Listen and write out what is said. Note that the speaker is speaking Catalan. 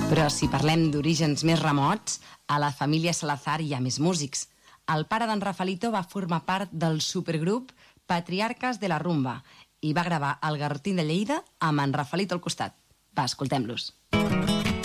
Però si parlem d'orígens més remots, a la família Salazar hi ha més músics. El pare d'en Rafaelito va formar part del supergrup Patriarcas de la Rumba i va gravar el Garrotín de Lleida amb en Rafaelito al costat. Va, escoltem-los.